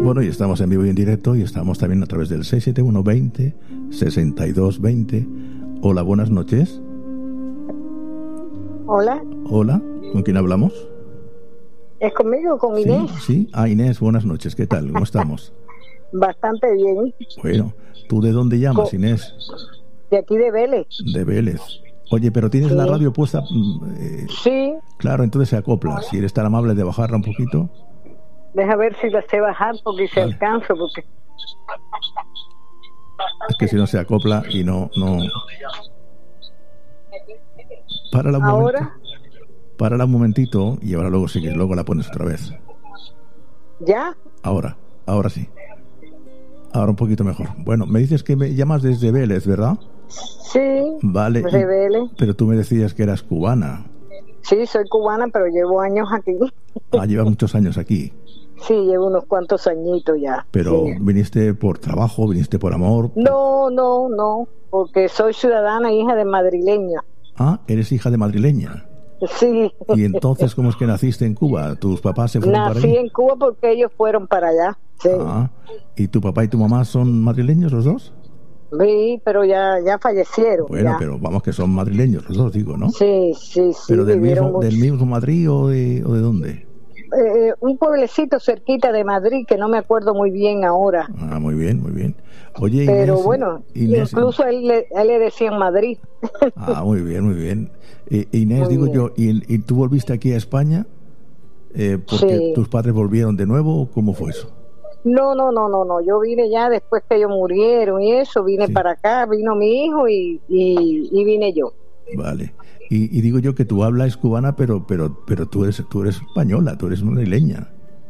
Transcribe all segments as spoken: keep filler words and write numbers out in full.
Bueno, y estamos en vivo y en directo y estamos también a través del seis siete uno veinte sesenta y dos veinte. Hola, buenas noches. Hola. Hola, ¿con quién hablamos? ¿Es conmigo, con Inés? Sí, sí. Ah, Inés, buenas noches. ¿Qué tal? ¿Cómo estamos? Bastante bien. Bueno, ¿tú de dónde llamas, Co- Inés? De aquí de Vélez. De Vélez. Oye, pero tienes Sí. la radio puesta. mm, eh, Sí. claro, entonces se acopla. Si eres tan amable de bajarla un poquito. Deja ver si la sé bajar porque se Vale. alcanza, porque Es que si no se acopla y no, no. Párala un ahora momento. Párala un momentito y ahora luego sigues, luego la pones otra vez. ya. Ahora, ahora sí. Ahora un poquito mejor. Bueno, me dices que me llamas desde Vélez, ¿verdad? Sí. Vale. De y- Vélez. Pero tú me decías que eras cubana. Sí, soy cubana, pero llevo años aquí. Ah, llevas muchos años aquí. Sí, llevo unos cuantos añitos ya. Pero Sí. viniste por trabajo, viniste por amor. No, no, no, porque soy ciudadana, hija de madrileña. Ah, eres hija de madrileña. Sí. Y entonces, ¿cómo es que naciste en Cuba? ¿Tus papás se fueron para Nací allí? en Cuba porque ellos fueron para allá. Sí. Ah, ¿y tu papá y tu mamá son madrileños los dos? Sí, pero ya, ya fallecieron. Bueno, ya. pero vamos que son madrileños los dos, digo, ¿no? Sí, sí, sí. ¿Pero del vivieron mismo, mucho. del mismo Madrid o de, o de dónde? Eh, un pueblecito cerquita de Madrid que no me acuerdo muy bien ahora. Ah, muy bien, muy bien. Oye, Pero Inés, bueno, Inés, incluso a él, le- a él le decían Madrid. ah, muy bien, muy bien. Eh, Inés, Muy digo bien. yo, ¿y, y tú volviste aquí a España? Eh, ¿Porque Sí. tus padres volvieron de nuevo o cómo fue eso? No, no, no, no, no. Yo vine ya después que ellos murieron y eso, vine Sí. para acá, vino mi hijo y, y, y vine yo. Vale. Y, y digo yo que tu habla es cubana, pero pero pero tú eres tú eres española, tú eres madrileña,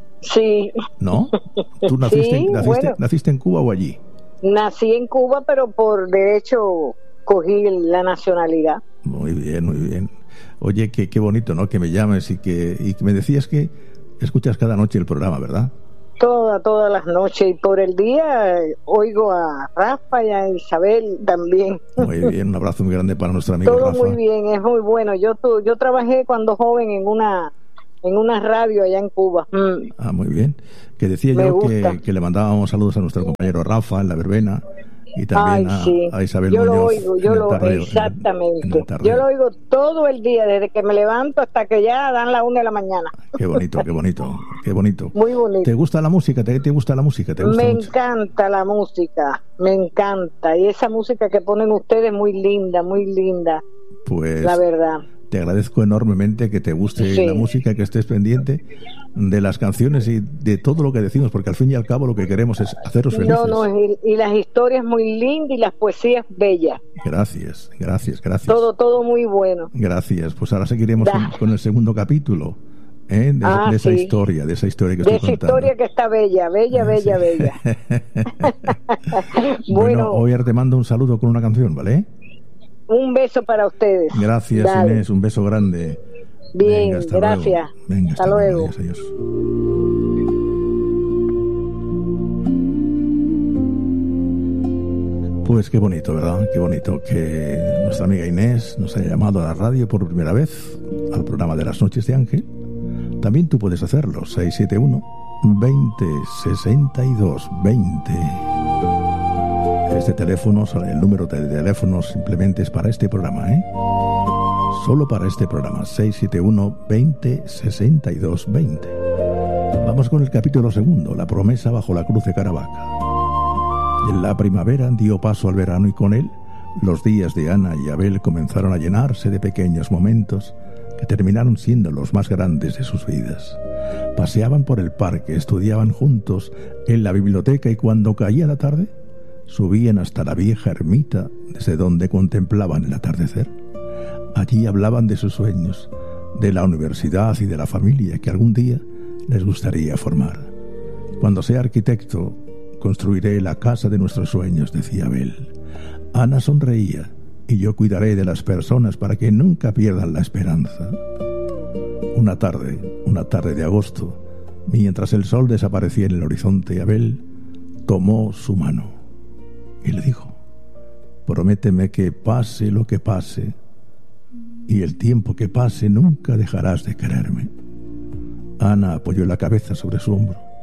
Sí, ¿no? ¿Tú naciste, Sí, naciste, bueno. naciste en Cuba o allí? nací en Cuba, pero por derecho cogí la nacionalidad. Muy bien, muy bien. Oye, qué, qué bonito, ¿no? Que me llames y que, y que me decías que escuchas cada noche el programa, ¿verdad? Toda, todas las noches y por el día eh, oigo a Rafa y a Isabel también. Muy bien, un abrazo muy grande para nuestro amigo Todo Rafa. muy bien, es muy bueno. Yo tu, yo trabajé cuando joven en una en una radio allá en Cuba. Mm. Ah, muy bien. Que decía Me yo gusta. que, que le mandábamos saludos a nuestro compañero Rafa en la verbena y también Ay, a, sí. a Isabel Yo lo Muñoz oigo, yo en el lo tardeo, en el- exactamente. en el tardeo. Yo lo oigo todo el día, desde que me levanto hasta que ya dan la una de la mañana. Qué bonito, qué bonito, qué bonito. Muy bonito. ¿Te gusta la música? ¿Te, te gusta la música? ¿Te gusta Me mucho? encanta la música, me encanta. Y esa música que ponen ustedes muy linda, muy linda, Pues la verdad. te agradezco enormemente que te guste Sí. la música, que estés pendiente de las canciones y de todo lo que decimos, porque al fin y al cabo lo que queremos es haceros felices. No, no, y, y las historias muy lindas y las poesías bellas. Gracias, gracias, gracias. Todo, todo muy bueno. Gracias. Pues ahora seguiremos Da. con, con el segundo capítulo, ¿eh? de, Ah, de esa sí. historia, de esa historia que De estoy esa contando. historia que está bella, bella, bella, bella. bueno, Bueno, hoy ahora te mando un saludo con una canción, ¿vale? un beso para ustedes. Gracias, Dale. Inés, un beso grande. Bien, Venga, hasta gracias. luego. Venga, Hasta luego. Adiós, adiós. Pues qué bonito, ¿verdad? Qué bonito que nuestra amiga Inés nos haya llamado a la radio por primera vez al programa de las noches de Ángel. También tú puedes hacerlo, seis siete uno veinte sesenta y dos veinte. Este teléfono, el número de teléfono simplemente es para este programa, ¿eh? Solo para este programa, seis siete uno veinte sesenta y dos veinte. Vamos con el capítulo segundo, la promesa bajo la cruz de Caravaca. La primavera dio paso al verano y con él los días de Ana y Abel comenzaron a llenarse de pequeños momentos que terminaron siendo los más grandes de sus vidas. Paseaban por el parque, estudiaban juntos en la biblioteca y cuando caía la tarde subían hasta la vieja ermita desde donde contemplaban el atardecer. Allí hablaban de sus sueños, de la universidad y de la familia que algún día les gustaría formar. Cuando sea arquitecto, construiré la casa de nuestros sueños, decía Abel. Ana sonreía, y yo cuidaré de las personas para que nunca pierdan la esperanza. Una tarde, una tarde de agosto, mientras el sol desaparecía en el horizonte, Abel tomó su mano y le dijo: prométeme que pase lo que pase, y el tiempo que pase nunca dejarás de quererme. Ana apoyó la cabeza sobre su hombro.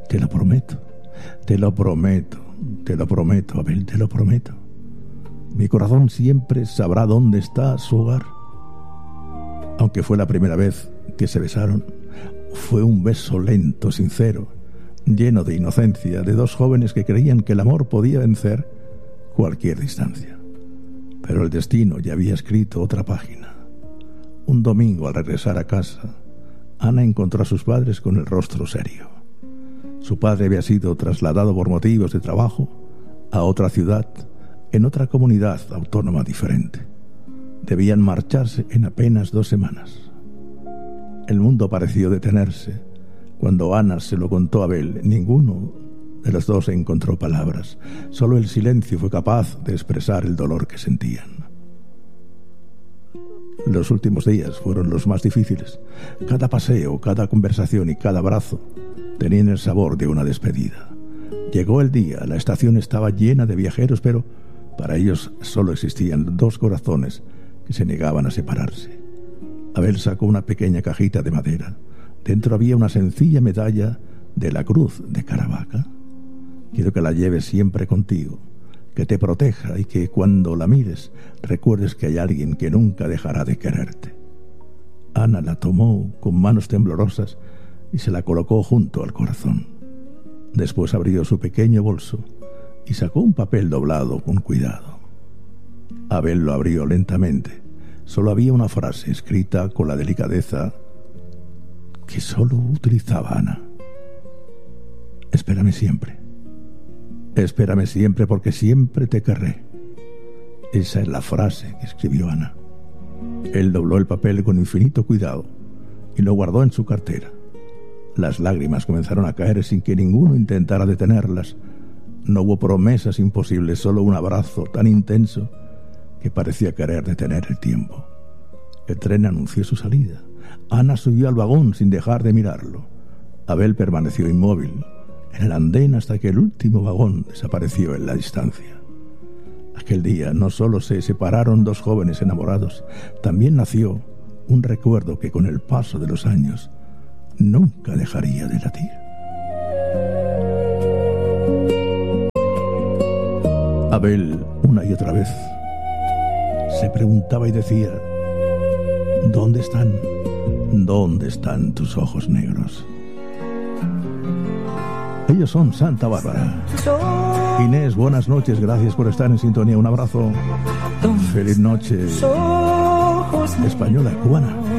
Te lo prometo, te lo prometo, te lo prometo, Abel, te lo prometo. Mi corazón siempre sabrá dónde está su hogar. Aunque fue la primera vez que se besaron, fue un beso lento, sincero, lleno de inocencia, de dos jóvenes que creían que el amor podía vencer cualquier distancia. Pero el destino ya había escrito otra página. Un domingo, al regresar a casa, Ana encontró a sus padres con el rostro serio. Su padre había sido trasladado por motivos de trabajo a otra ciudad, en otra comunidad autónoma diferente. Debían marcharse en apenas dos semanas. El mundo pareció detenerse. Cuando Ana se lo contó a Abel, ninguno de los dos encontró palabras. Solo el silencio fue capaz de expresar el dolor que sentían. Los últimos días fueron los más difíciles. Cada paseo, cada conversación y cada abrazo tenían el sabor de una despedida. Llegó el día, la estación estaba llena de viajeros, pero para ellos solo existían dos corazones que se negaban a separarse. Abel sacó una pequeña cajita de madera. Dentro había una sencilla medalla de la Cruz de Caravaca. Quiero que la lleves siempre contigo, que te proteja y que cuando la mires recuerdes que hay alguien que nunca dejará de quererte. Ana la tomó con manos temblorosas y se la colocó junto al corazón. Después abrió su pequeño bolso y sacó un papel doblado con cuidado. Abel lo abrió lentamente. Solo había una frase escrita con la delicadeza que solo utilizaba Ana. Espérame siempre. Espérame siempre porque siempre te querré. Esa es la frase que escribió Ana. Él dobló el papel con infinito cuidado y lo guardó en su cartera. Las lágrimas comenzaron a caer sin que ninguno intentara detenerlas. No hubo promesas imposibles, solo un abrazo tan intenso que parecía querer detener el tiempo. El tren anunció su salida. Ana subió al vagón sin dejar de mirarlo. Abel permaneció inmóvil en el andén hasta que el último vagón desapareció en la distancia. Aquel día no solo se separaron dos jóvenes enamorados, también nació un recuerdo que con el paso de los años nunca dejaría de latir. Abel, una y otra vez, se preguntaba y decía: ¿dónde están? ¿Dónde están tus ojos negros? Ellos son Santa Bárbara. Inés, buenas noches, gracias por estar en sintonía. Un abrazo. Feliz noche. Española, cubana.